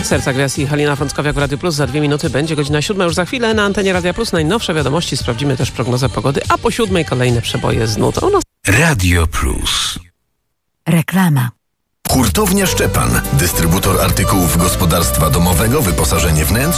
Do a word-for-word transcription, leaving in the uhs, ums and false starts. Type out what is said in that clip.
Serca Gwiazd i Halina Frąckowiak w Radio Plus. Za dwie minuty będzie godzina siódma. Już za chwilę na antenie Radia Plus najnowsze wiadomości. Sprawdzimy też prognozę pogody, a po siódmej kolejne przeboje z nut. Ono... Radio Plus. Reklama. Hurtownia Szczepan. Dystrybutor artykułów gospodarstwa domowego, wyposażenie wnętrz